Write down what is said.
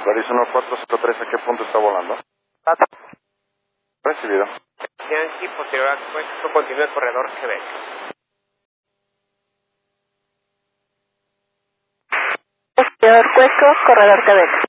Clarice 1403, ¿a qué punto está volando? Recibido. Yankee, posterior a Cueco, continúa el corredor Quebec. Posterior Cueco, corredor Quebec.